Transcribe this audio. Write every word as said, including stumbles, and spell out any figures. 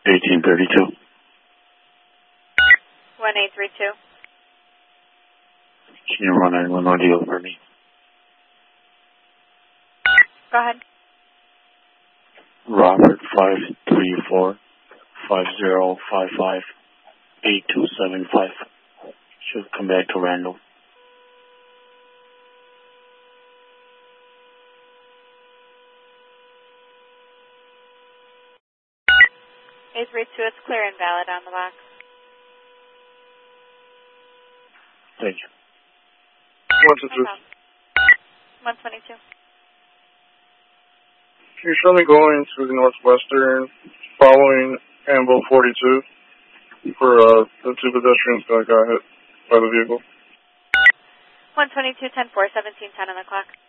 eighteen thirty-two. one eight three two. Can you run nine one one deal for me? Go ahead. Robert five three four five zero five five eight two seven five. Should come back to Randall. eight three two, it's clear and valid on the box. Thank you. one two two. one twenty-two. Can you show me going to the Northwestern following Anvil forty-two for uh, the two pedestrians that got hit by the vehicle? one twenty-two, ten four, seventeen ten on the clock.